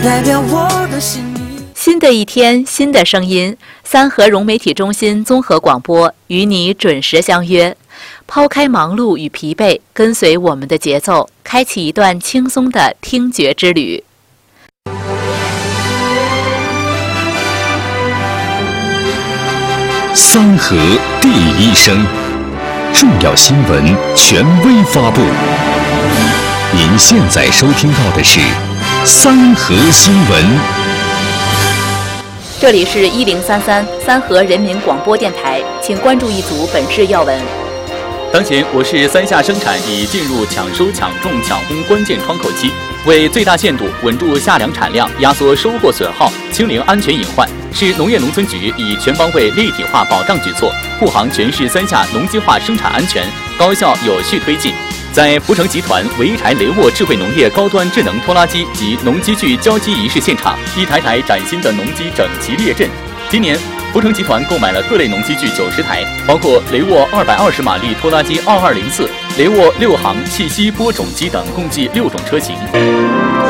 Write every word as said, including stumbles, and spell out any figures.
代表我的心意。 新的一天，新的声音，三和融媒体中心综合广播与你准时相约。抛开忙碌与疲惫，跟随我们的节奏，开启一段轻松的听觉之旅。 三和第一声，重要新闻权威发布。您现在收听到的是三和新闻。 这里是一零三三三和人民广播电台，请关注一组本市要闻。 当前，我市三下生产已进入抢收、抢种、抢烘关键窗口期，为最大限度稳住夏粮产量、压缩收获损耗、清零安全隐患，市农业农村局以全方位立体化保障举措，护航全市三下农机化生产安全高效有序推进。在福成集团潍柴雷沃智慧农业高端智能拖拉机及农机具交机仪式现场，一台台崭新的农机整齐列阵。今年，福成集团购买了各类农机具九十台，包括雷沃二百二十马力拖拉机二二零四、雷沃六行气息播种机等，共计六种车型。